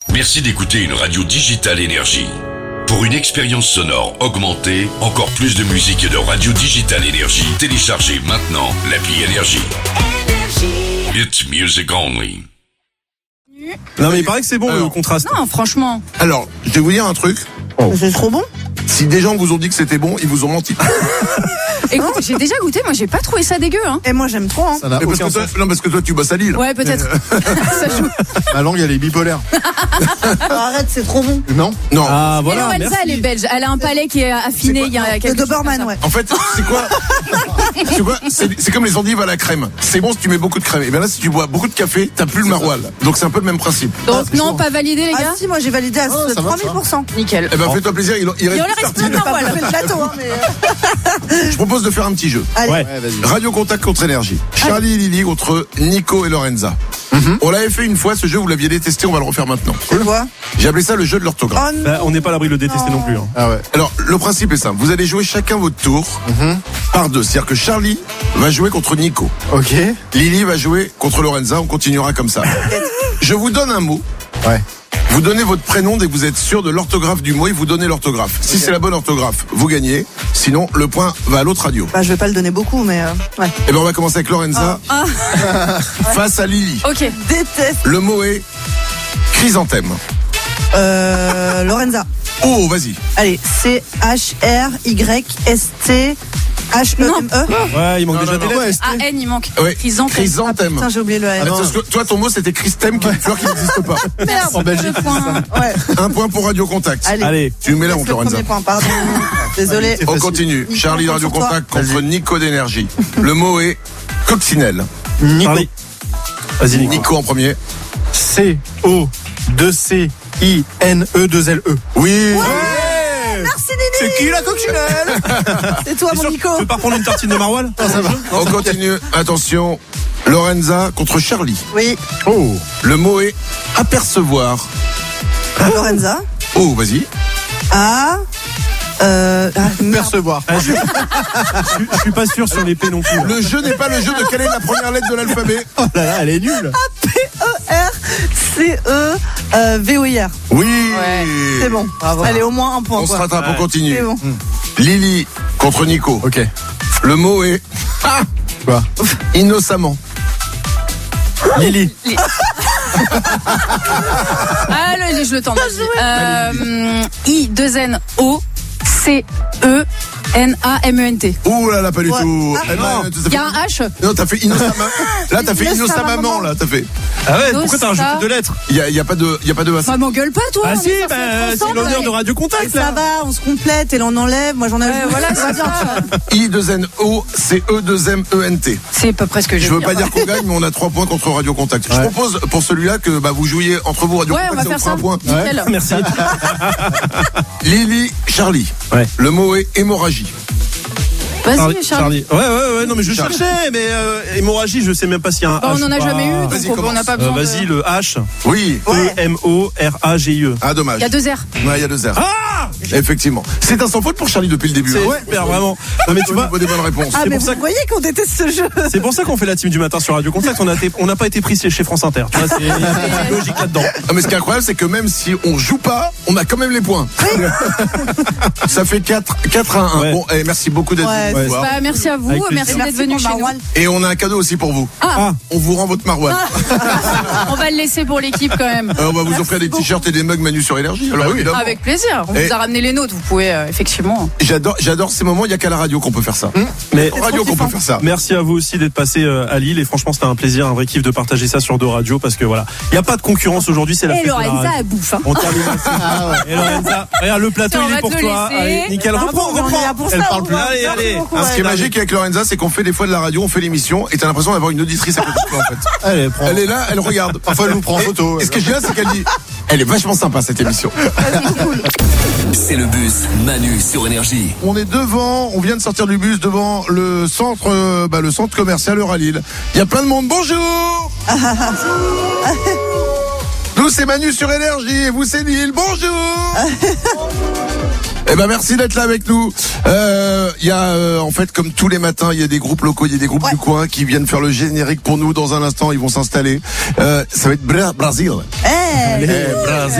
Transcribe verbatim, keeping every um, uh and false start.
Merci d'écouter une radio digitale énergie. Pour une expérience sonore augmentée, encore plus de musique et de radio digitale énergie, téléchargez maintenant l'appli Énergie. It's music only. Non mais il paraît que c'est bon. Alors, le contraste. Non, franchement. Alors, je vais vous dire un truc. Oh. C'est trop bon. Si des gens vous ont dit que c'était bon, ils vous ont menti. Écoute, j'ai déjà goûté, moi j'ai pas trouvé ça dégueu. Hein. Et moi j'aime trop. Hein. Ça n'a parce que toi, non, parce que toi tu bosses à Lille. Ouais, peut-être. Ça joue. Ma langue, elle est bipolaire. Arrête, c'est trop bon. Non. Non. Ah voilà. Et Lorenza, elle est belge. Elle a un palais qui est affiné. Il y a quelques De Doberman, ouais. En fait, c'est quoi C'est quoi C'est c'est comme les endives à la crème. C'est bon si tu mets beaucoup de crème. Et bien là, si tu bois beaucoup de café, t'as plus le maroilles. Donc c'est un peu le même principe. Donc ah, non, pas validé les gars. Ah si, moi j'ai validé à oh, trois mille pour cent. Nickel. Eh ben oh. Fais-toi plaisir. Il, il reste, il reste plus de maroilles. Pas fait le plateau, hein, mais... Je propose de faire un petit jeu. Allez. Ouais. Radio Contact contre Énergie. Charlie et Lily contre Nico et Lorenza. Mm-hmm. On l'avait fait une fois, ce jeu, vous l'aviez détesté, on va le refaire maintenant. C'est quoi ? J'ai appelé ça le jeu de l'orthographe. Oh, bah, on n'est pas à l'abri de le détester non, non plus. Hein. Ah ouais. Alors, le principe est simple. Vous allez jouer chacun votre tour mm-hmm. par deux. C'est-à-dire que Charlie va jouer contre Nico. Ok. Lily va jouer contre Lorenza. On continuera comme ça. Je vous donne un mot. Ouais. Vous donnez votre prénom dès que vous êtes sûr de l'orthographe du mot et vous donnez l'orthographe. Si okay. c'est la bonne orthographe, vous gagnez. Sinon, le point va à l'autre radio. Bah, je vais pas le donner beaucoup, mais euh, ouais. Et ben, on va commencer avec Lorenza ah. Ah. face à Lily. Ok. Déteste. Le mot est chrysanthème. Euh, Lorenza. Oh, vas-y. Allez, C H R Y S T H E M E. Ouais, il manque non, déjà non, des lettres. A N, il manque. Ouais. Chrysanthème. Chrysanthème. Ah, putain, j'ai oublié le N. Ah, que, toi, ton mot, c'était Christème, qui est une fleur qui n'existe pas. Merde. En Belgique. Ouais. Un point pour Radio Contact. Allez. Allez. Tu mets la honte, Lorenza. Premier point, pardon. Désolé. On continue. Nico, Charlie de Radio Contact contre Vas-y. Nico d'Énergie. Le mot est coccinelle. Nico. Charlie. Vas-y, Nico. Nico en premier. C O deux C I N E deux L E. Oui. Ouais. Merci Nini. C'est qui la coccinelle? C'est toi mon Nico. Tu veux pas prendre une tartine de maroilles? Non, ça va. On continue. Attention. Lorenza contre Charlie. Oui. Oh. Le mot est apercevoir. Lorenza. Oh, vas-y. A. Euh, ah, Percevoir. Ah, je, je, je suis pas sûr sur les P non plus. Le jeu n'est pas le jeu de quelle est la première lettre de l'alphabet. Oh là là, elle est nulle. A P E R C E euh, V O I R. Oui. Ouais. C'est bon. Bravo. Allez, au moins un point. On quoi. se rattrape, on continue. C'est bon. Mmh. Lily contre Nico. Ok. Le mot est ah Quoi? innocemment. Lily. Ah, le, je le tente. Euh, I deux N O C E N A M E N T. Ouh là là, pas du Ouais. tout. Ah, Eh ben, non. t'as Il y a fait- un H. Non, t'as fait innocemment. Là, t'as fait innocemment, Innocemment. là, t'as fait. Ah ouais, Dos, pourquoi t'as ça. rajouté deux lettres? Il y a, il y a pas de, il y a pas de Bah, m'engueule pas, toi. Ah on si, est censé bah, être c'est ensemble, l'honneur ouais. de Radio Contact là. Ça va, on se complète et là on enlève. Moi j'en ai. Ouais, voilà, ça va bien. I deux N O C E deux M E N T. C'est pas presque. Je veux pas dire qu'on gagne, mais on a trois points contre Radio Contact. Je Ouais. propose pour celui-là que bah, vous jouiez entre vous Radio Ouais, on Contact, va ça faire vous fera ça. un point. Nickel. Merci. Lily, Charlie. Ouais. Le mot est hémorragie. Vas-y, Charlie. Ouais, ouais, ouais, non, mais je Charlie. cherchais, mais euh, hémorragie, je sais même pas s'il y a un Bah, H. on en a ou jamais pas. eu, Vas-y, donc on n'a pas Euh, besoin. Vas-y, de... le H. Oui. E M O R A G I E. Ah, dommage. Il y a deux R. Ouais, il y a deux R. Ah Effectivement. C'est un sans faute pour Charlie depuis le début. C'est hein. super, vraiment. Non, mais tu Au vois, niveau des bonnes réponses. Ah C'est mais pour vous ça que- voyez qu'on déteste ce jeu. c'est pour ça qu'on fait la team du matin sur Radio Contact. On a été- on n'a pas été pris chez France Inter. Tu vois, c'est il y a une logique là-dedans. Ah, mais ce qui est incroyable, c'est que même si on joue pas, on a quand même les points. Ça fait quatre à un. Ouais. Bon, eh, merci beaucoup d'être Ouais, venu nous c'est voir. Bah, merci à vous, Avec merci plaisir. d'être venu chez nous. Et on a un cadeau aussi pour vous. Ah, On vous rend votre maroilles. on va le laisser pour l'équipe quand même. Euh, on va vous offrir des t-shirts et des mugs Manu sur Énergie. Alors, évidemment. Avec plaisir. On Et- vous a ramené les nôtres. Vous pouvez euh, effectivement. J'adore, j'adore ces moments. Il y a qu'à la radio qu'on peut faire ça. Mais En radio qu'on peut faire ça. merci à vous aussi d'être passé euh, à Lille et franchement c'était un plaisir, un vrai kiff de partager ça sur deux radios parce que voilà, il n'y a pas de concurrence aujourd'hui, c'est la Et fête de la Lorenza, radio. elle bouffe. Hein. On termine là-dessus. Et Lorenza, regarde le plateau Tiens, on il est va pour te le toi. laisser. Allez, nickel, Bravo, reprends, on est reprends. là pour Elle ça, parle on plus. va- Allez, merci allez. beaucoup, Un Ce qui est ouais. magique avec Lorenza, c'est qu'on fait des fois de la radio, on fait l'émission et t'as l'impression d'avoir une auditrice à côté de toi en fait. Allez, prends. Elle est là, elle regarde. Parfois, elle nous prend en photo. Et ce que je dis là, c'est qu'elle dit, elle est vachement sympa cette émission. C'est le bus Manu sur Énergie. On est devant, on vient de sortir du bus devant le centre, euh, bah, le centre commercial Euralille. Il y a plein de monde. Bonjour. Nous c'est Manu sur Énergie et vous c'est Lille. Bonjour. Eh ben merci d'être là avec nous. Il euh, y a euh, en fait comme tous les matins, il y a des groupes locaux, il y a des groupes Ouais. du coin qui viennent faire le générique pour nous. Dans un instant, ils vont s'installer. Euh, ça va être Bra- Brésil. Eh. Eh, Brésil.